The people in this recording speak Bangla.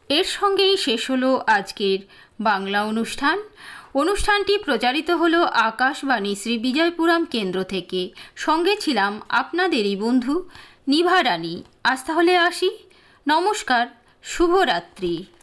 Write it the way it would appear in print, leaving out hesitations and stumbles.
এর সঙ্গেই শেষ হলো আজকের বাংলা অনুষ্ঠানটি প্রচারিত হলো আকাশবাণী শ্রী বিজয়পুরম কেন্দ্র থেকে। সঙ্গে ছিলাম আপনাদেরই বন্ধু নিভা রানী। আজ তাহলে আসি, নমস্কার, শুভরাত্রি।